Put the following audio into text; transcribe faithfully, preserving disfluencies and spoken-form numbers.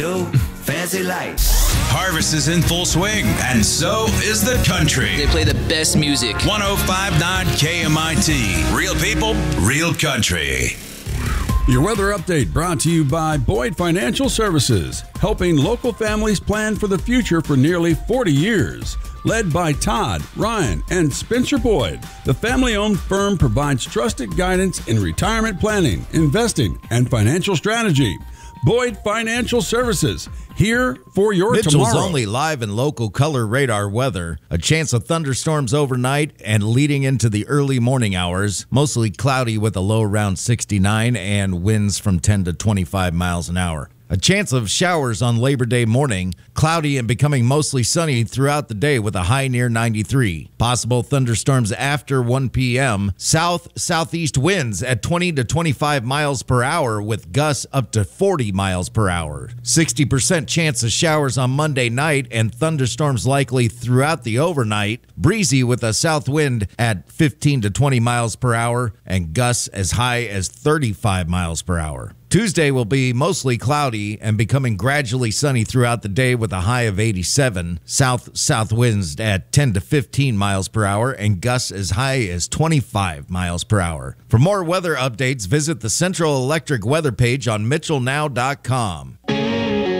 New fancy lights. Harvest is in full swing, and so is the country. They play the best music. one oh five point nine K M I T. Real people, real country. Your weather update brought to you by Boyd Financial Services, helping local families plan for the future for nearly forty years. Led by Todd, Ryan, and Spencer Boyd, the family-owned firm provides trusted guidance in retirement planning, investing, and financial strategy. Boyd Financial Services, here for your Mitchell's tomorrow. only live and local color radar weather. A chance of thunderstorms overnight and leading into the early morning hours. Mostly cloudy with a low around sixty-nine and winds from ten to twenty-five miles an hour. A chance of showers on Labor Day morning, cloudy and becoming mostly sunny throughout the day with a high near ninety-three. Possible thunderstorms after one p.m. South-southeast winds at twenty to twenty-five miles per hour with gusts up to forty miles per hour. sixty percent chance of showers on Monday night and thunderstorms likely throughout the overnight. Breezy with a south wind at fifteen to twenty miles per hour and gusts as high as thirty-five miles per hour. Tuesday will be mostly cloudy and becoming gradually sunny throughout the day with a high of eighty-seven. South-south winds at ten to fifteen miles per hour and gusts as high as twenty-five miles per hour. For more weather updates, visit the Central Electric weather page on Mitchell Now dot com.